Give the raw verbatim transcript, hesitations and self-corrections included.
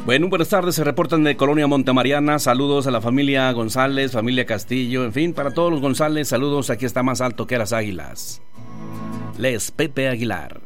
Bueno, buenas tardes, se reportan de Colonia Montemariana, saludos a la familia González, familia Castillo, en fin, para todos los González, saludos, aquí está más alto que las águilas. Les Pepe Aguilar.